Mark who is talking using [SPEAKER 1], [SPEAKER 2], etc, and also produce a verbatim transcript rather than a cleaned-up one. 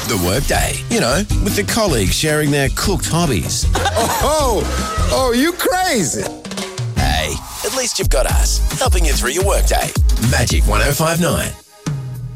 [SPEAKER 1] The workday, you know, with the colleagues sharing their cooked hobbies.
[SPEAKER 2] Oh, oh, you crazy.
[SPEAKER 1] Hey, at least you've got us, helping you through your workday. Magic one oh five nine.